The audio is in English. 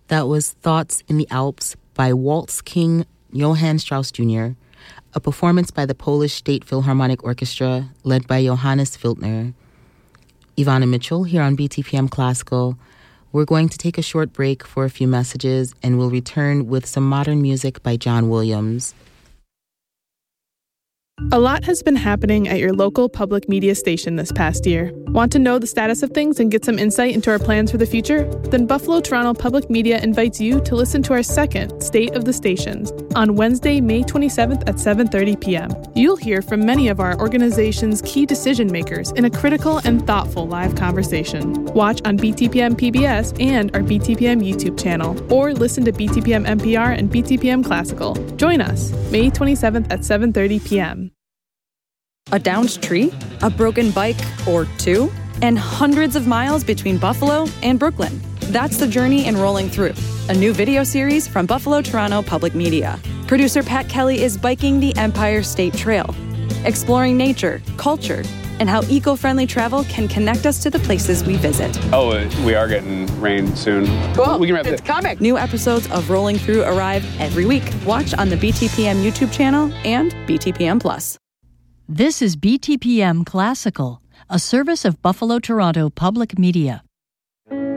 That was Thoughts in the Alps by Waltz King Johann Strauss Jr., a performance by the Polish State Philharmonic Orchestra led by Johannes Filtner. Ivana Mitchell here on BTPM Classical. We're going to take a short break for a few messages, and we'll return with some modern music by John Williams. A lot has been happening at your local public media station this past year. Want to know the status of things and get some insight into our plans for the future? Then Buffalo Toronto Public Media invites you to listen to our second State of the Stations on Wednesday, May 27th at 7:30 p.m. You'll hear from many of our organization's key decision makers in a critical and thoughtful live conversation. Watch on BTPM PBS and our BTPM YouTube channel, or listen to BTPM NPR and BTPM Classical. Join us May 27th at 7:30 p.m. A downed tree, a broken bike or two, and hundreds of miles between Buffalo and Brooklyn. That's the journey in Rolling Through, a new video series from Buffalo Toronto Public Media. Producer Pat Kelly is biking the Empire State Trail, exploring nature, culture, and how eco-friendly travel can connect us to the places we visit. Oh, we are getting rain soon. Cool. We can wrap it's coming. New episodes of Rolling Through arrive every week. Watch on the BTPM YouTube channel and BTPM Plus. This is BTPM Classical, a service of Buffalo Toronto Public Media.